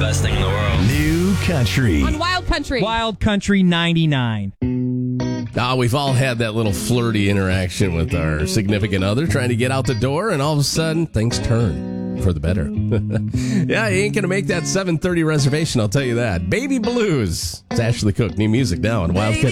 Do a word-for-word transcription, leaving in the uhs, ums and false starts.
best thing in the world. New Country. On Wild Country. Wild Country ninety-nine. Ah, we've all had that little flirty interaction with our significant other trying to get out the door, and all of a sudden, things turn for the better. Yeah, you ain't going to make that seven thirty reservation, I'll tell you that. Baby Blues. It's Ashley Cook. New music now on Wild Country.